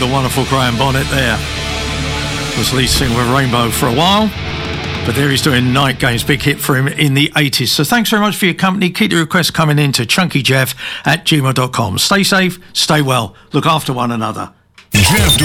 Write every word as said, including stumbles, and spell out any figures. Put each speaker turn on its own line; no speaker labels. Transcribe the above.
the wonderful Graham Bonnet there. Was lead singer with Rainbow for a while, but there he's doing Night Games, big hit for him in the eighties. So thanks very much for your company. Keep the requests coming in to chunkyjeff at gmail dot com. Stay safe, stay well, look after one another.
Jeff